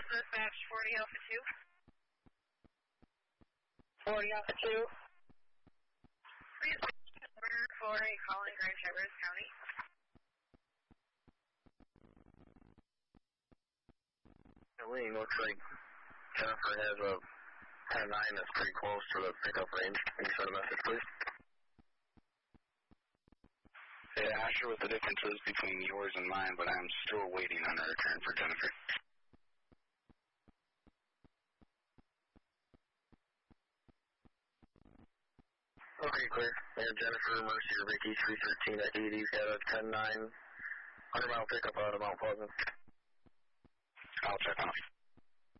dispatch 40 Alpha 2. 40 Alpha 2. Please order for a call in Grand Traverse County. Wing, looks like Jennifer has a 10-9 that's pretty close to the pickup range. Can you send a message, please? Yeah, I'm not sure what the difference is between yours and mine, but I'm still waiting on a return for Jennifer. Okay, clear. And Jennifer, Mercy, or Vicky, 313 at 80's got a 10-9, 100-mile pickup out of Mount Pleasant. I'll check on it.